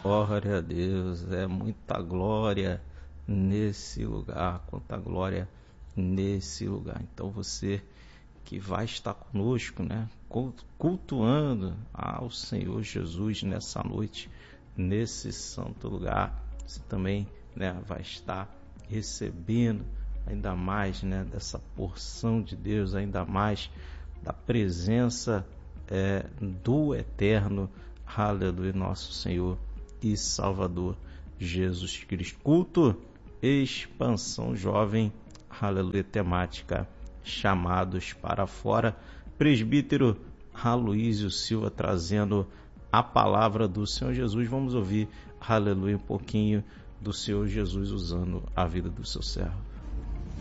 Glória a Deus, é muita glória nesse lugar, quanta glória nesse lugar. Então você que vai estar conosco, né, cultuando ao Senhor Jesus nessa noite, nesse santo lugar, você também, né, vai estar recebendo ainda mais, né, dessa porção de Deus, ainda mais da presença do Eterno, aleluia, nosso Senhor e Salvador Jesus Cristo. Culto, expansão jovem, aleluia, temática, chamados para fora. Presbítero Aloísio Silva trazendo a palavra do Senhor Jesus. Vamos ouvir, aleluia, um pouquinho do Senhor Jesus usando a vida do seu servo.